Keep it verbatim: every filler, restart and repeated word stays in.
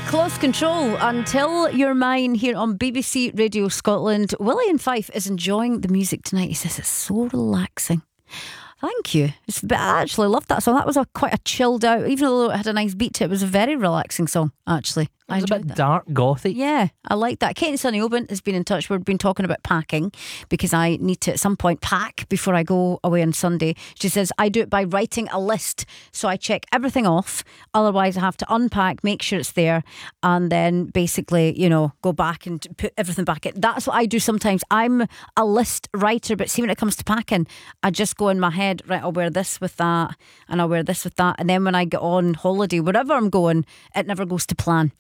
Close Control, Until You're Mine, here on B B C Radio Scotland. Willie in Fife is enjoying the music tonight. He says it's so relaxing. Thank you. It's, I actually loved that song. That was a quite a chilled out, even though it had a nice beat to it, it was a very relaxing song, actually. It was I a bit enjoyed that. dark, gothic. Yeah, I like that. Kate and Sonny Oban has been in touch. We've been talking about packing because I need to at some point pack before I go away on Sunday. She says I do it by writing a list. So I check everything off. Otherwise I have to unpack, make sure it's there, and then basically, you know, go back and put everything back in. That's what I do sometimes. I'm a list writer, but see, when it comes to packing, I just go in my head, right, I'll wear this with that and I'll wear this with that. And then when I get on holiday, wherever I'm going, it never goes to plan.